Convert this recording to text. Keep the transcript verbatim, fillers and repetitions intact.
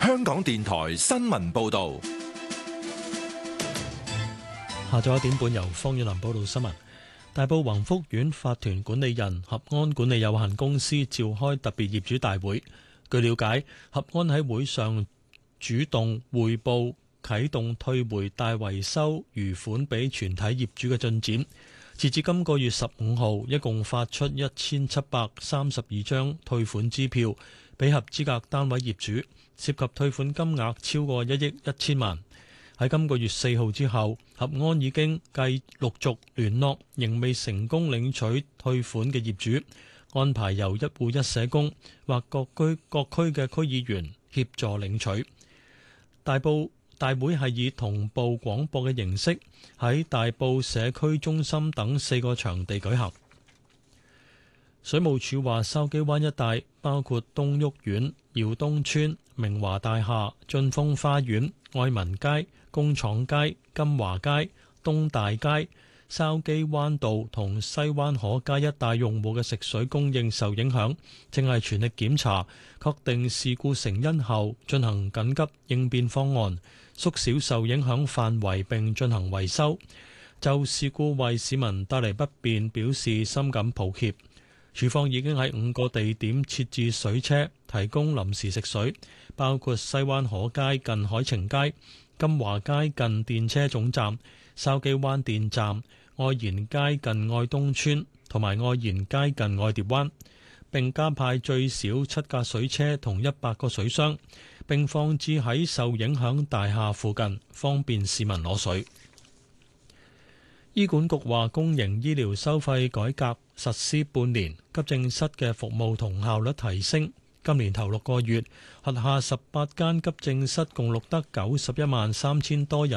香港電台新聞報道。 下晝一點半由方遠林報道新聞。大埔宏福苑法團管理人合安管理有限公司召開特別業主大會。據了解，合安喺會上主動匯報啟動退回大維修餘款俾全體業主嘅進展。截至今個月十五號，一共發出一千七百三十二張退款支票俾合資格單位業主，涉及退款金額超過一億一千萬。喺今個月四號之後，合安已經繼陸續聯絡仍未成功領取退款嘅業主，安排由一戶一社工或各區各區嘅區議員協助領取。大埔大會係以同步廣播嘅形式喺大埔社區中心等四個場地舉行。水務署話，筲箕灣一帶包括東屋苑、耀東村、明華大廈、晉峰花園、愛民街、工廠街、金華街、東大街、筲箕灣道同西灣河街一帶用戶嘅食水供應受影響，正係全力檢查，確定事故成因後進行緊急應變方案，縮小受影響範圍並進行維修。就事故為市民帶嚟不便表示深感抱歉。署方已經喺五個地點設置水車，提供臨時食水，包括西灣河街近海晴街、金華街近電車總站、筲箕灣電站、愛賢街近愛東村同埋愛賢街近愛蝶灣，並加派最少七架水車同一百個水箱，並放置喺受影響大廈附近，方便市民攞水。醫管局話，公營醫療收費改革實施半年，急症室嘅服務同效率提升。今年頭六個月，轄下十八間急症室共錄得九十一萬三千多人